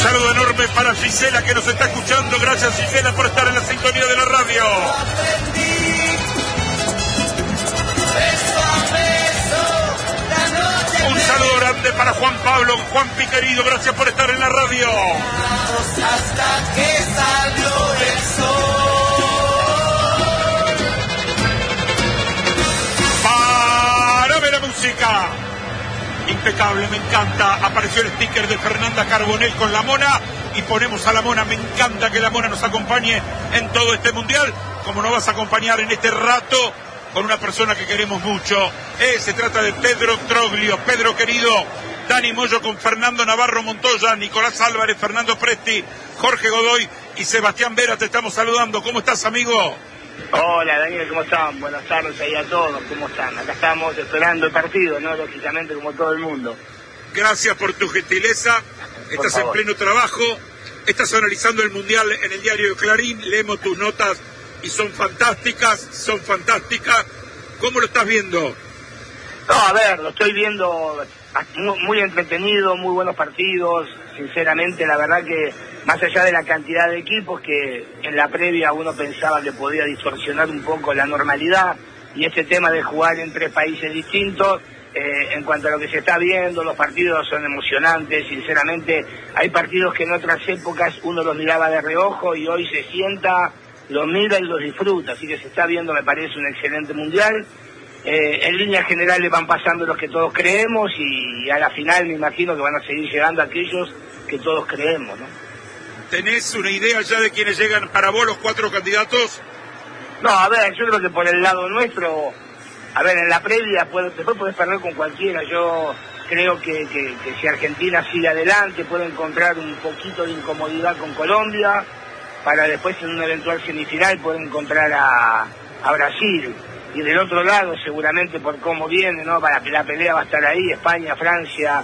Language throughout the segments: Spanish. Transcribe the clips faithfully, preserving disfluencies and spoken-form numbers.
saludo enorme para Gisela, que nos está escuchando. Gracias, Gisela, por estar en la sintonía de la radio. Un saludo grande para Juan Pablo, Juanpi querido, gracias por estar en la radio. Hasta que salió el sol. ¡Párame la música! Impecable, me encanta. Apareció el sticker de Fernanda Carbonell con la Mona y ponemos a la Mona. Me encanta que la Mona nos acompañe en todo este mundial, como nos vas a acompañar en este rato con una persona que queremos mucho. Eh, se trata de Pedro Troglio. Pedro querido, Dani Moyo con Fernando Navarro Montoya, Nicolás Álvarez, Fernando Presti, Jorge Godoy y Sebastián Vera, te estamos saludando. ¿Cómo estás, amigo? Hola, Daniel, ¿cómo están? Buenas tardes ahí a todos, ¿cómo están? Acá estamos esperando el partido, ¿no? Lógicamente, como todo el mundo. Gracias por tu gentileza. Por estás favor. en pleno trabajo, estás analizando el Mundial en el diario de Clarín, leemos tus notas y son fantásticas, son fantásticas. ¿Cómo lo estás viendo? No, a ver, lo estoy viendo muy, muy entretenido, muy buenos partidos. Sinceramente, la verdad que más allá de la cantidad de equipos que en la previa uno pensaba que podía distorsionar un poco la normalidad y este tema de jugar en tres países distintos, eh, en cuanto a lo que se está viendo, los partidos son emocionantes. Sinceramente, hay partidos que en otras épocas uno los miraba de reojo y hoy se sienta, los mira y los disfruta, así que se está viendo, me parece, un excelente mundial. Eh, en líneas generales van pasando los que todos creemos y a la final me imagino que van a seguir llegando aquellos que todos creemos, ¿no? ¿Tenés una idea ya de quiénes llegan para vos los cuatro candidatos? No, a ver, yo creo que por el lado nuestro, a ver, en la previa puede, después podés perder con cualquiera. Yo creo que, que, que si Argentina sigue adelante puede encontrar un poquito de incomodidad con Colombia para después en una eventual semifinal poder encontrar a, a Brasil. Y del otro lado, seguramente por cómo viene, ¿no? Para que la pelea va a estar ahí, España, Francia,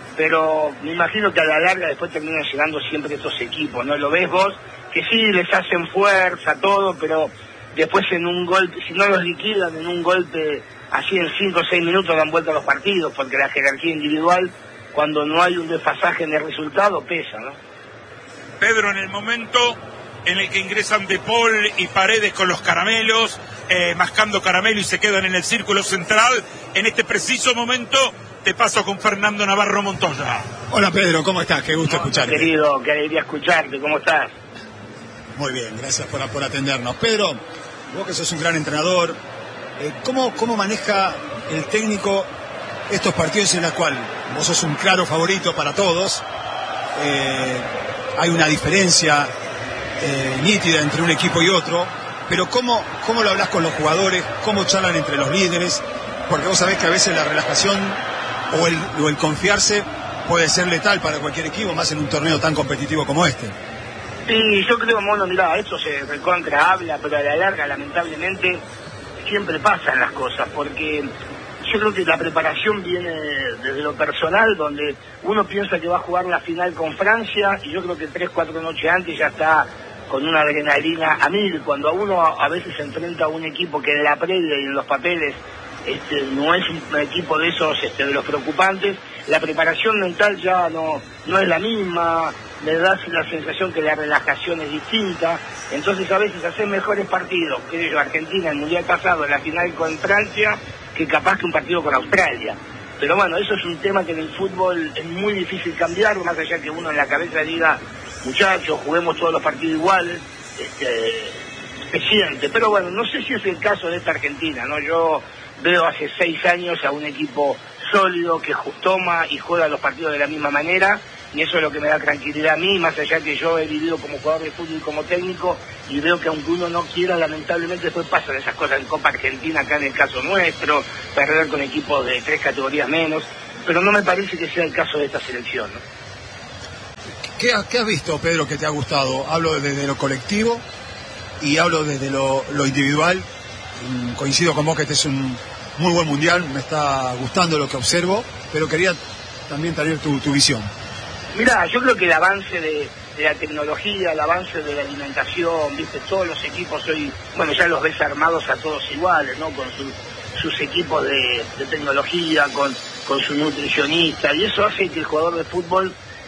pero me imagino que a la larga después terminan llegando siempre estos equipos, ¿no? Lo ves vos, que sí, les hacen fuerza, todo, pero después en un golpe, si no los liquidan en un golpe, así en cinco o seis minutos dan vuelta a los partidos, porque la jerarquía individual, cuando no hay un desfasaje en el resultado, pesa, ¿no? Pedro, en el momento en el que ingresan De Paul y Paredes con los caramelos, eh, mascando caramelo y se quedan en el círculo central, en este preciso momento te paso con Fernando Navarro Montoya. Hola Pedro, ¿cómo estás? Qué gusto No, escucharte. Querido, qué alegría escucharte, ¿cómo estás? Muy bien, gracias por, por atendernos. Pedro, vos que sos un gran entrenador, eh, ¿cómo, ¿cómo maneja el técnico estos partidos en los cuales vos sos un claro favorito para todos? Eh, hay una diferencia eh, nítida entre un equipo y otro, pero ¿cómo, cómo lo hablas con los jugadores? ¿Cómo charlan entre los líderes? Porque vos sabés que a veces la relajación o el, o el confiarse puede ser letal para cualquier equipo, más en un torneo tan competitivo como este. Sí, yo creo, Mono, mirá, esto se recontra habla, pero a la larga, lamentablemente, siempre pasan las cosas, porque yo creo que la preparación viene desde lo personal, donde uno piensa que va a jugar la final con Francia, y yo creo que tres, cuatro noches antes ya está con una adrenalina a mil. Cuando a uno a veces se enfrenta a un equipo que en la previa y en los papeles este, no es un equipo de esos, este, de los preocupantes, la preparación mental ya no, no es la misma, me da la sensación que la relajación es distinta, entonces a veces hacer mejores partidos, que yo, Argentina el mundial pasado, en la final con Francia, que capaz que un partido con Australia. Pero bueno, eso es un tema que en el fútbol es muy difícil cambiar, más allá que uno en la cabeza diga, muchachos, juguemos todos los partidos iguales, este, se siente. Pero bueno, no sé si es el caso de esta Argentina, ¿no? Yo veo hace seis años a un equipo sólido que toma y juega los partidos de la misma manera, y eso es lo que me da tranquilidad a mí, más allá que yo he vivido como jugador de fútbol y como técnico, y veo que aunque uno no quiera, lamentablemente después pasan esas cosas en Copa Argentina, acá en el caso nuestro, perder con equipos de tres categorías menos, pero no me parece que sea el caso de esta selección, ¿no? ¿Qué, ¿Qué has visto, Pedro, que te ha gustado? Hablo desde lo colectivo y hablo desde lo, lo individual. Mm, coincido con vos que este es un muy buen mundial, me está gustando lo que observo, pero quería también tener tu, tu visión. Mirá, yo creo que el avance de, de la tecnología, el avance de la alimentación, viste, todos los equipos hoy, bueno, ya los ves armados a todos iguales, ¿no? Con su, sus equipos de, de tecnología, con, con su nutricionista, y eso hace que el jugador de fútbol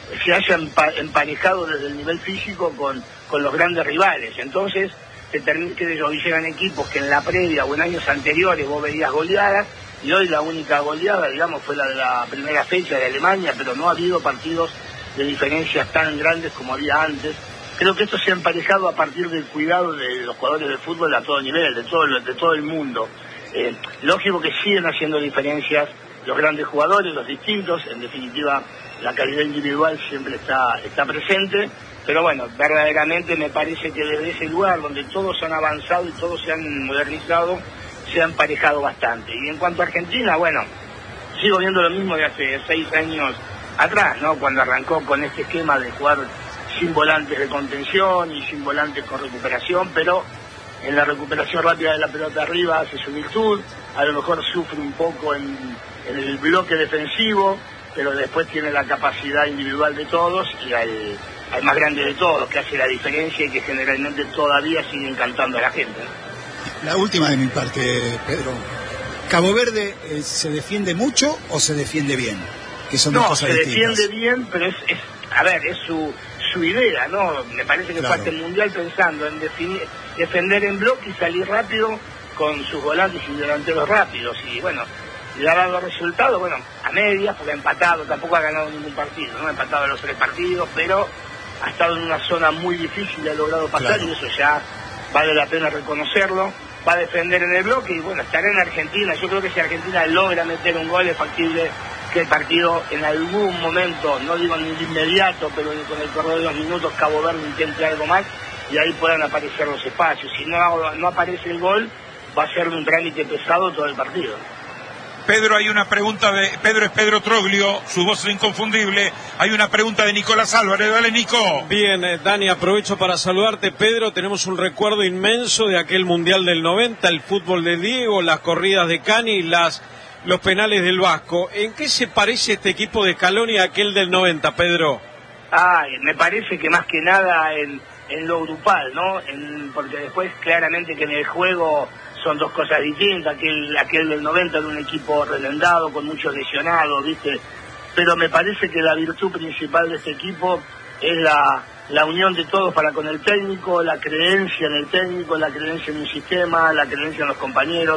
se haya empa- emparejado desde el nivel físico con, con los grandes rivales. Entonces, te termina que ellos llegan equipos que en la previa o en años anteriores vos veías goleadas, y hoy la única goleada, digamos, fue la de la primera fecha de Alemania, pero no ha habido partidos de diferencias tan grandes como había antes. Creo que esto se ha emparejado a partir del cuidado de los jugadores de fútbol a todo nivel, de todo, de todo el mundo. Eh, lógico que siguen haciendo diferencias los grandes jugadores, los distintos, en definitiva la calidad individual siempre está, está presente, pero bueno, verdaderamente me parece que desde ese lugar donde todos han avanzado y todos se han modernizado, se ha emparejado bastante. Y en cuanto a Argentina, bueno, sigo viendo lo mismo de hace seis años atrás, ¿no? Cuando arrancó con este esquema de jugar sin volantes de contención y sin volantes con recuperación, pero en la recuperación rápida de la pelota arriba hace su virtud, a lo mejor sufre un poco en, en el bloque defensivo, pero después tiene la capacidad individual de todos y al, al más grande de todos, que hace la diferencia y que generalmente todavía sigue encantando a la gente, ¿no? La última de mi parte, Pedro. ¿Cabo Verde eh, se defiende mucho o se defiende bien? Que son dos No, cosas se distintas. defiende bien, pero es, es, a ver, es su, su idea, ¿no? Me parece que Claro. fue hasta el Mundial pensando en definir, defender en bloque y salir rápido con sus volantes y delanteros rápidos. Y bueno, le ha dado resultados, bueno, a medias, porque ha empatado, tampoco ha ganado ningún partido, ¿no? Ha empatado los tres partidos, pero ha estado en una zona muy difícil y ha logrado pasar, Claro. y eso ya vale la pena reconocerlo. Va a defender en el bloque y bueno, estará en Argentina. Yo creo que si Argentina logra meter un gol es factible que el partido en algún momento, no digo ni de inmediato, pero con el correr de los minutos, Cabo Verde intente algo más y ahí puedan aparecer los espacios. Si no, no aparece el gol, va a ser un trámite pesado todo el partido. Pedro, hay una pregunta de... Pedro es Pedro Troglio, su voz es inconfundible. Hay una pregunta de Nicolás Álvarez. Dale, Nico. Bien, eh, Dani, aprovecho para saludarte. Pedro, tenemos un recuerdo inmenso de aquel Mundial del noventa, el fútbol de Diego, las corridas de Cani, las, los penales del Vasco. ¿En qué se parece este equipo de Scaloni a aquel del noventa, Pedro? Ah, me parece que más que nada en, en lo grupal, ¿no? En, porque después claramente que en el juego son dos cosas distintas. Aquel, aquel del noventa era un equipo relendado, con muchos lesionados, ¿viste? Pero me parece que la virtud principal de este equipo es la, la unión de todos para con el técnico, la creencia en el técnico, la creencia en un sistema, la creencia en los compañeros,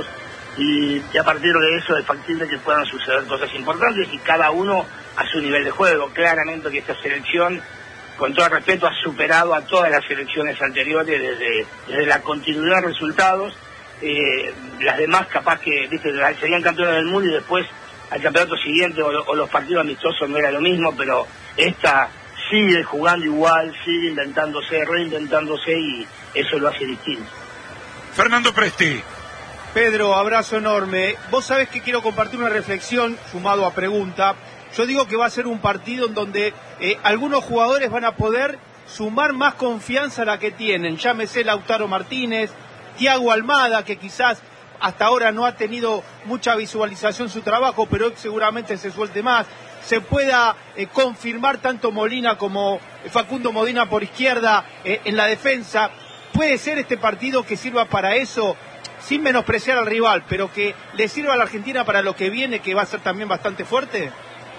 y, y a partir de eso es factible que puedan suceder cosas importantes y cada uno a su nivel de juego. Claramente que esta selección, con todo respeto, ha superado a todas las selecciones anteriores desde, desde la continuidad de resultados. Eh, las demás capaz que, viste, serían campeones del mundo y después al campeonato siguiente o, o los partidos amistosos no era lo mismo, pero esta sigue jugando igual, sigue inventándose, reinventándose y eso lo hace distinto. Fernando Presti. Pedro, abrazo enorme. Vos sabés que quiero compartir una reflexión sumado a pregunta. Yo digo que va a ser un partido en donde eh, algunos jugadores van a poder sumar más confianza a la que tienen. Llámese Lautaro Martínez, Thiago Almada, que quizás hasta ahora no ha tenido mucha visualización su trabajo, pero seguramente se suelte más. Se pueda eh, confirmar tanto Molina como Facundo Modena por izquierda eh, en la defensa. ¿Puede ser este partido que sirva para eso, sin menospreciar al rival, pero que le sirva a la Argentina para lo que viene, que va a ser también bastante fuerte?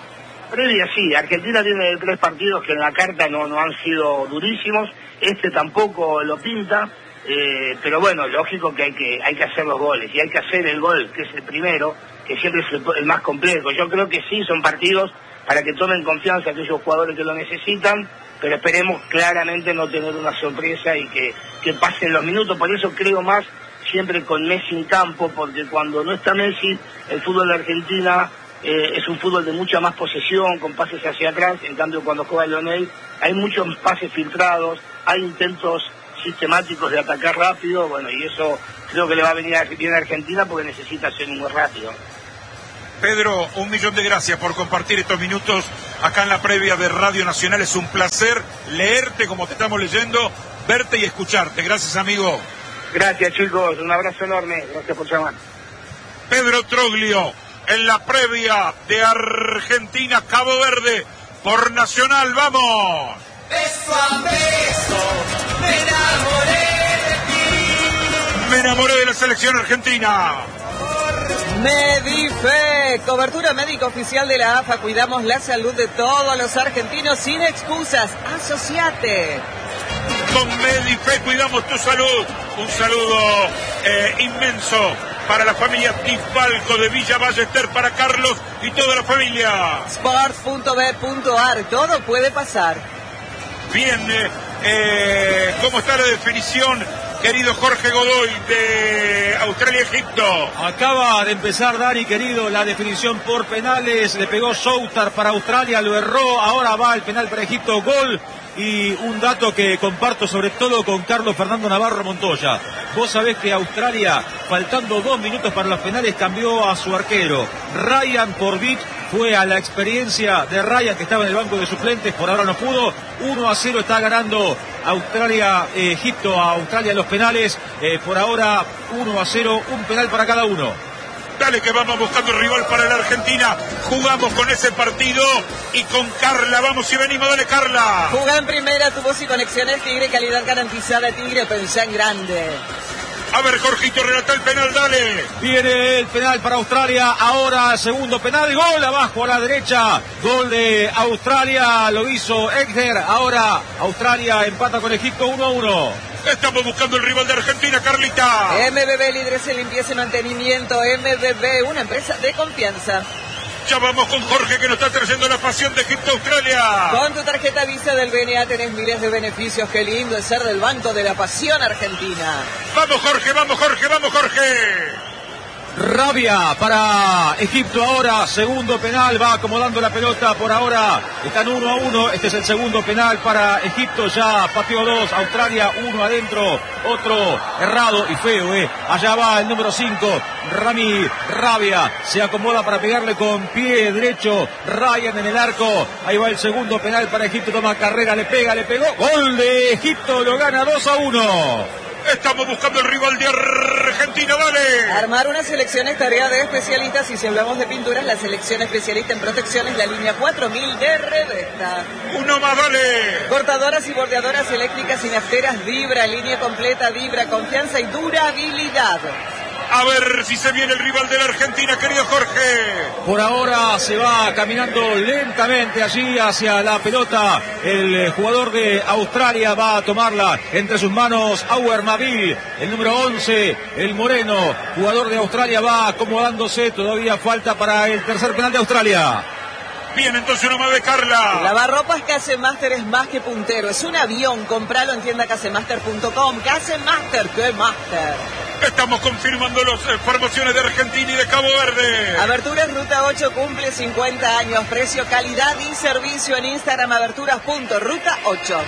Previa sí, Argentina tiene tres partidos que en la carta no, no han sido durísimos, este tampoco lo pinta. Eh, pero bueno, lógico que hay que hay que hacer los goles y hay que hacer el gol, que es el primero, que siempre es el, el más complejo. Yo creo que sí, son partidos para que tomen confianza aquellos jugadores que lo necesitan, pero esperemos claramente no tener una sorpresa y que, que pasen los minutos. Por eso creo más siempre con Messi en campo, porque cuando no está Messi, el fútbol de Argentina eh, es un fútbol de mucha más posesión, con pases hacia atrás. En cambio, cuando juega Lionel, hay muchos pases filtrados, hay intentos sistemáticos de atacar rápido, bueno, y eso creo que le va a venir bien a Argentina porque necesita ser muy rápido. Pedro, un millón de gracias por compartir estos minutos acá en la previa de Radio Nacional. Es un placer leerte como te estamos leyendo, verte y escucharte. Gracias, amigo. Gracias, chicos, un abrazo enorme, gracias por llamar. Pedro Troglio, en la previa de Argentina, Cabo Verde, por Nacional, ¡vamos! Beso a beso, me enamoré de ti. Me enamoré de la selección argentina. Por Medife, cobertura médica oficial de la A F A. Cuidamos la salud de todos los argentinos sin excusas. Asociate. Con Medife cuidamos tu salud. Un saludo eh, inmenso para la familia Tifalco de Villa Ballester, para Carlos y toda la familia. Sports punto b punto a r, todo puede pasar. Bien, eh, eh, ¿cómo está la definición, querido Jorge Godoy, de Australia-Egipto? Acaba de empezar, Dani, querido, la definición por penales. Le pegó Soutar para Australia, lo erró. Ahora va el penal para Egipto, gol. Y un dato que comparto sobre todo con Carlos Fernando Navarro Montoya. Vos sabés que Australia, faltando dos minutos para los penales, cambió a su arquero. Ryan por Vic, fue a la experiencia de Ryan, que estaba en el banco de suplentes, por ahora no pudo. uno a cero está ganando Australia, eh, Egipto a Australia en los penales. Eh, por ahora uno a cero, un penal para cada uno. Dale que vamos buscando el rival para la Argentina. Jugamos con ese partido y con Carla. Vamos y venimos, dale Carla. Jugá en primera, tu voz y conexiones Tigre, calidad garantizada Tigre, pensá en grande. A ver, Jorgito, relata el penal, dale. Viene el penal para Australia, ahora segundo penal, gol abajo a la derecha, gol de Australia, lo hizo Egger, ahora Australia empata con Egipto uno a uno. Estamos buscando el rival de Argentina, Carlita. M B B, líderes en limpieza y mantenimiento. M B B, una empresa de confianza. Ya vamos con Jorge, que nos está trayendo la pasión de Egipto-Australia. Con tu tarjeta Visa del B N A tenés miles de beneficios. Qué lindo es ser del Banco de la Pasión Argentina. Vamos Jorge, vamos Jorge, vamos Jorge. Rabia para Egipto ahora, segundo penal, va acomodando la pelota por ahora, están uno a uno, este es el segundo penal para Egipto, ya pateó dos, Australia, uno adentro, otro errado y feo, eh. Allá va el número cinco, Rami Rabia, se acomoda para pegarle con pie derecho, Ryan en el arco, ahí va el segundo penal para Egipto, toma carrera, le pega, le pegó, gol de Egipto, lo gana dos a uno. Estamos buscando el rival de Argentina, dale. Armar una selección es tarea de especialistas y si hablamos de pinturas, la selección especialista en protección es la línea cuatro mil de Revesta. Uno más, dale. Cortadoras y bordeadoras eléctricas y nafteras Vibra, línea completa Vibra, confianza y durabilidad. A ver si se viene el rival de la Argentina, querido Jorge. Por ahora se va caminando lentamente allí hacia la pelota. El jugador de Australia va a tomarla entre sus manos. Auer Mavil, el número once, el moreno. Jugador de Australia va acomodándose. Todavía falta para el tercer penal de Australia. Bien, entonces una más de Carla. Lavarropas Casemaster es más que puntero. Es un avión. Compralo en tienda casemaster punto com. Casemaster, ¿qué master? Estamos confirmando las eh, formaciones de Argentina y de Cabo Verde. Aberturas Ruta ocho cumple cincuenta años. Precio, calidad y servicio en Instagram. Aberturas punto ruta ocho.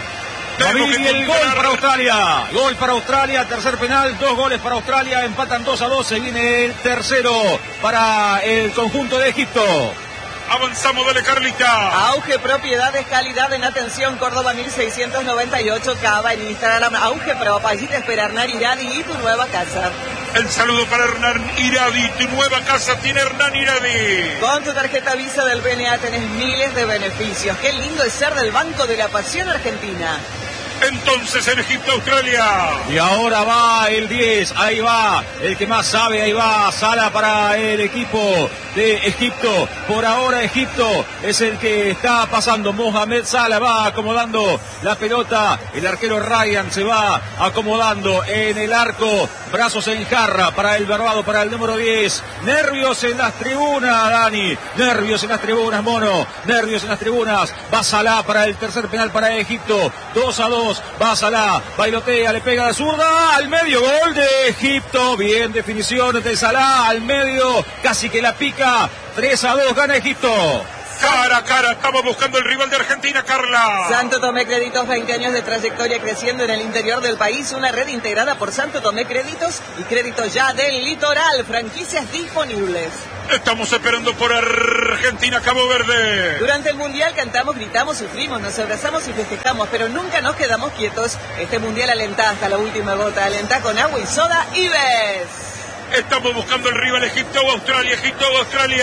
Y el gol para Australia. Gol para Australia. Tercer penal. Dos goles para Australia. Empatan dos a dos. Se viene el tercero para el conjunto de Egipto. Avanzamos, dale Carlita. Auge Propiedades, calidad en atención, Córdoba mil seiscientos noventa y ocho, Cava en Instagram, Auge Prop, allí te espera Hernán Iradi y tu nueva casa. El saludo para Hernán Iradi, tu nueva casa tiene Hernán Iradi. Con tu tarjeta Visa del B N A tenés miles de beneficios, qué lindo es ser del Banco de la Pasión Argentina. Entonces en Egipto, Australia. Y ahora va el diez, ahí va el que más sabe, ahí va Sala para el equipo de Egipto. Por ahora Egipto es el que está pasando. Mohamed Salah va acomodando la pelota. El arquero Ryan se va acomodando en el arco. Brazos en jarra para el barbado, para el número diez. Nervios en las tribunas, Dani. Nervios en las tribunas, mono. Nervios en las tribunas. Va Salah para el tercer penal para Egipto. dos a dos. Va Salah, bailotea, le pega de zurda, al medio, gol de Egipto, bien definición de Salah, al medio, casi que la pica, tres a dos, gana Egipto. Cara a cara, estamos buscando el rival de Argentina, Carla. Santo Tomé Créditos, veinte años de trayectoria creciendo en el interior del país, una red integrada por Santo Tomé Créditos y Créditos Ya del Litoral, franquicias disponibles. Estamos esperando por Argentina, Cabo Verde. Durante el Mundial cantamos, gritamos, sufrimos, nos abrazamos y festejamos, pero nunca nos quedamos quietos. Este Mundial alentá hasta la última gota, alentá con agua y soda y ves. Estamos buscando el rival Egipto o Australia, Egipto o Australia.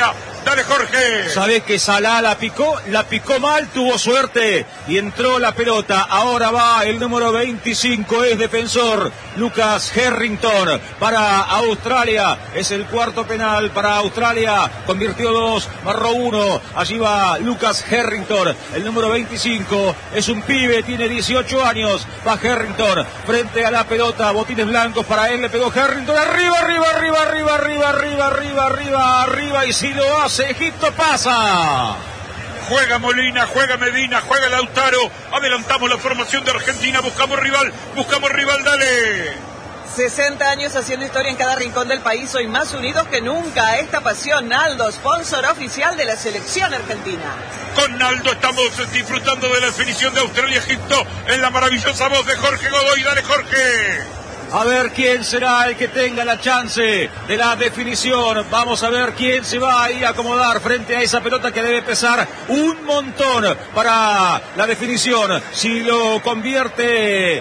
Dale, Jorge. Sabés que Salah la picó, la picó mal, tuvo suerte y entró la pelota. Ahora va el número veinticinco, es defensor, Lucas Harrington para Australia. Es el cuarto penal para Australia. Convirtió dos, marró uno. Allí va Lucas Harrington, el número veinticinco. Es un pibe, tiene dieciocho años. Va Harrington frente a la pelota. Botines blancos para él, le pegó Harrington. Arriba, arriba, arriba, arriba, arriba, arriba, arriba, arriba, arriba. Y si lo hace, Egipto pasa. Juega Molina, juega Medina, juega Lautaro. Adelantamos la formación de Argentina. Buscamos rival, buscamos rival, dale. sesenta años haciendo historia en cada rincón del país, hoy más unidos que nunca. Esta pasión, Naldo, sponsor oficial de la selección argentina. Con Naldo estamos disfrutando de la definición de Australia-Egipto en la maravillosa voz de Jorge Godoy. Dale, Jorge. A ver quién será el que tenga la chance de la definición. Vamos a ver quién se va a ir a acomodar frente a esa pelota que debe pesar un montón para la definición. Si lo convierte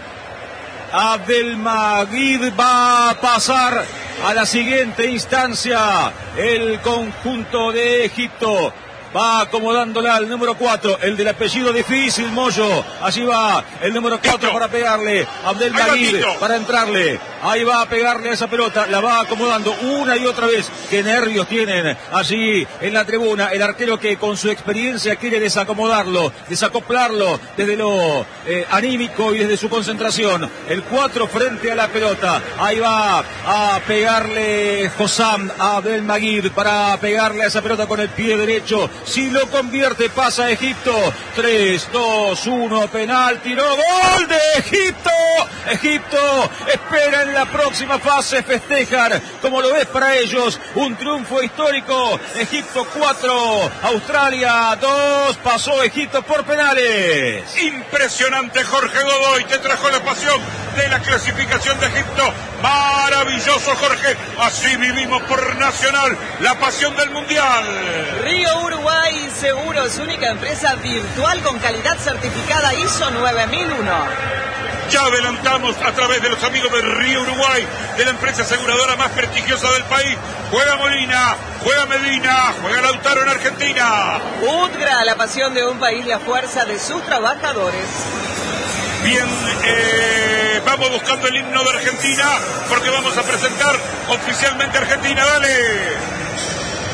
Abdelmajid, va a pasar a la siguiente instancia el conjunto de Egipto. Va acomodándola al número cuatro, el del apellido difícil, Moyo. Allí va el número cuatro para pegarle. Abdelmajid para entrarle. Ahí va a pegarle a esa pelota. La va acomodando una y otra vez. Qué nervios tienen allí en la tribuna. El arquero que con su experiencia quiere desacomodarlo, desacoplarlo desde lo eh, anímico y desde su concentración. El cuatro frente a la pelota. Ahí va a pegarle Hossam a Abdelmajid para pegarle a esa pelota con el pie derecho. Si lo convierte, pasa a Egipto. tres, dos, uno, penal, tiró, gol de Egipto. Egipto espera en la próxima fase festejar, como lo ves para ellos, un triunfo histórico. Egipto cuatro, Australia dos, pasó Egipto por penales. Impresionante, Jorge Godoy, te trajo la pasión de la clasificación de Egipto. Maravilloso, Jorge. Así vivimos por Nacional, la pasión del Mundial. Río Uruguay Seguros, única empresa virtual con calidad certificada I S O nueve mil uno. Ya adelantamos a través de los amigos de Río Uruguay, de la empresa aseguradora más prestigiosa del país. Juega Molina, juega Medina, juega Lautaro en Argentina. Udgra, la pasión de un país, la fuerza de sus trabajadores. Bien, eh, vamos buscando el himno de Argentina, porque vamos a presentar oficialmente a Argentina. Dale.